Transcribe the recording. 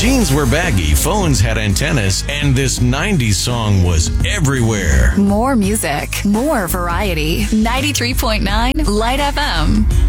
Jeans were baggy, phones had antennas, and this 90s song was everywhere. More music, more variety. 93.9 Light FM.